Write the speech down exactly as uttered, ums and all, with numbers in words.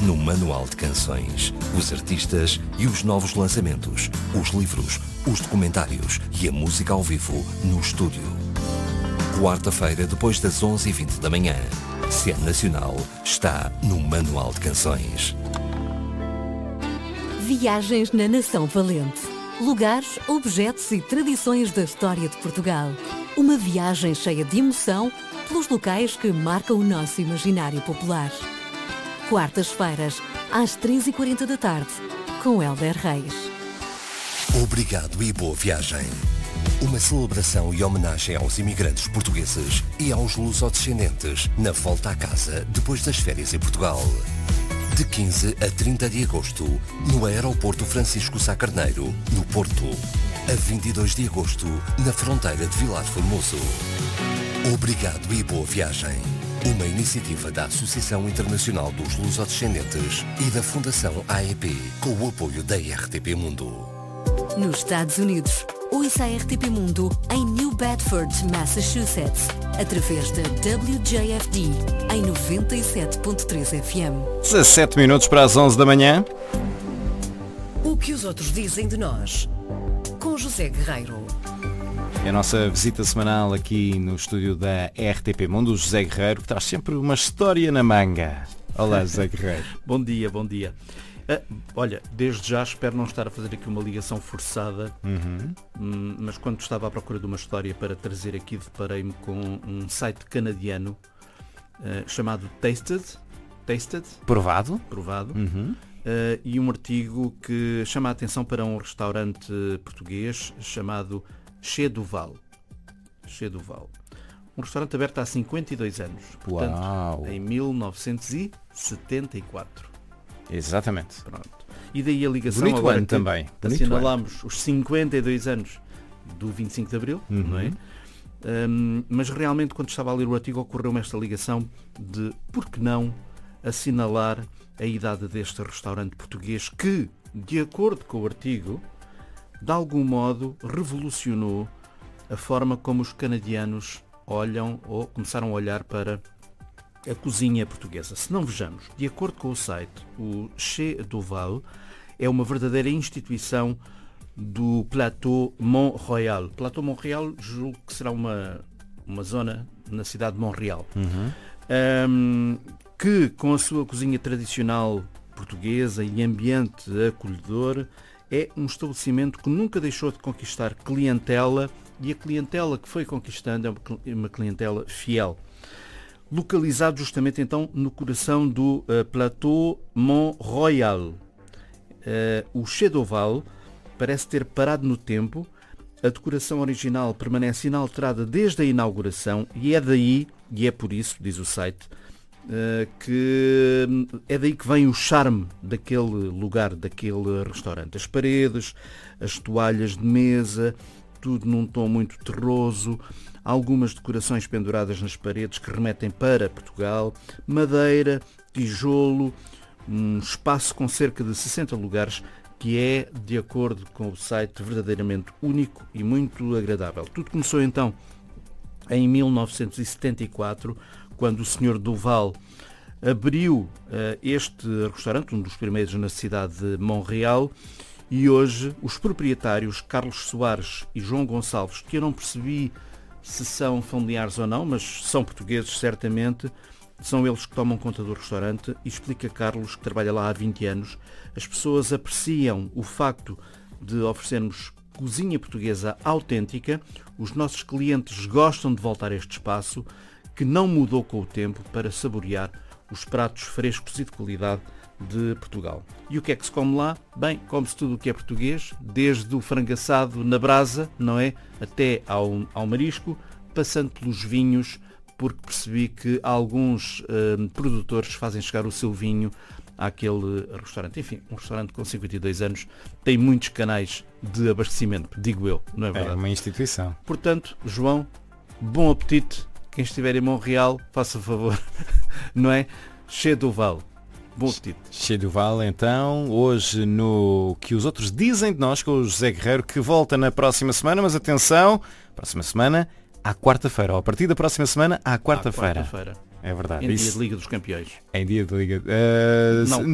no Manual de Canções. Os artistas e os novos lançamentos, os livros, os documentários e a música ao vivo no estúdio. Quarta-feira, depois das onze e vinte da manhã. Se é nacional, está no Manual de Canções. Viagens na Nação Valente. Lugares, objetos e tradições da história de Portugal. Uma viagem cheia de emoção pelos locais que marcam o nosso imaginário popular. Quartas-feiras, às três e quarenta da tarde, com Hélder Reis. Obrigado e boa viagem. Uma celebração e homenagem aos imigrantes portugueses e aos lusodescendentes na volta à casa depois das férias em Portugal. De quinze a trinta de agosto, no Aeroporto Francisco Sá Carneiro, no Porto. A vinte e dois de agosto, na fronteira de Vilar Formoso. Obrigado e boa viagem. Uma iniciativa da Associação Internacional dos Lusodescendentes e da Fundação A E P, com o apoio da R T P Mundo. Nos Estados Unidos, ouça a R T P Mundo em New Bedford, Massachusetts, através da W J F D em noventa e sete ponto três F M. dezassete minutos para as onze da manhã. O que os outros dizem de nós, com José Guerreiro. É a nossa visita semanal aqui no estúdio da R T P Mundo, o José Guerreiro, que traz sempre uma história na manga. Olá, José Guerreiro. Bom dia, bom dia. Uh, olha, desde já espero não estar a fazer aqui uma ligação forçada, Uhum. hum, mas quando estava à procura de uma história para trazer aqui, deparei-me com um site canadiano uh, chamado Tasted, Tasted, Provado. provado, Uhum. uh, e um artigo que chama a atenção para um restaurante português chamado Chez Duval. Chez Duval. Um restaurante aberto há cinquenta e dois anos, portanto, Uau. em mil novecentos e setenta e quatro. Exatamente. Pronto. E daí a ligação Bonito agora ano que também. Bonito assinalámos os cinquenta e dois anos do vinte e cinco de Abril, Uhum. não é? Um, mas realmente quando estava a ler o artigo ocorreu-me esta ligação de por que não assinalar a idade deste restaurante português que, de acordo com o artigo, de algum modo revolucionou a forma como os canadianos olham ou começaram a olhar para a cozinha portuguesa. Se não vejamos, de acordo com o site, o Chez Duval é uma verdadeira instituição do Plateau Mont-Royal. Plateau Mont-Royal julgo que será uma, uma zona na cidade de Montreal. Uhum. Um, que com a sua cozinha tradicional portuguesa e ambiente acolhedor é um estabelecimento que nunca deixou de conquistar clientela, e a clientela que foi conquistando é uma clientela fiel. Localizado justamente então no coração do uh, Plateau Mont-Royal. Uh, o Chez Duval parece ter parado no tempo, a decoração original permanece inalterada desde a inauguração e é daí, e é por isso, diz o site, uh, que é daí que vem o charme daquele lugar, daquele restaurante. As paredes, as toalhas de mesa, tudo num tom muito terroso, algumas decorações penduradas nas paredes que remetem para Portugal, madeira, tijolo, um espaço com cerca de sessenta lugares que é, de acordo com o site, verdadeiramente único e muito agradável. Tudo começou então em mil novecentos e setenta e quatro, quando o senhor Duval abriu uh, este restaurante, um dos primeiros na cidade de Montreal, e hoje os proprietários Carlos Soares e João Gonçalves, que eu não percebi se são familiares ou não, mas são portugueses certamente, são eles que tomam conta do restaurante, e explica Carlos, que trabalha lá há vinte anos, as pessoas apreciam o facto de oferecermos cozinha portuguesa autêntica, os nossos clientes gostam de voltar a este espaço, que não mudou com o tempo, para saborear os pratos frescos e de qualidade de Portugal. E o que é que se come lá? Bem, come-se tudo o que é português, desde o frango assado na brasa, não é? Até ao, ao marisco, passando pelos vinhos, porque percebi que alguns uh, produtores fazem chegar o seu vinho àquele restaurante. Enfim, um restaurante com cinquenta e dois anos tem muitos canais de abastecimento, digo eu, não é verdade? É uma instituição. Portanto, João, bom apetite. Quem estiver em Montreal, faça favor, não é? Chez Duval. Bom apetite. Chez Duval, então, hoje no Que os Outros Dizem de Nós, com o José Guerreiro, que volta na próxima semana, mas atenção, próxima semana à quarta-feira, ou a partir da próxima semana à quarta-feira. À quarta-feira. É verdade. Em Isso... dia de Liga dos Campeões. Em dia de Liga... Uh... Não.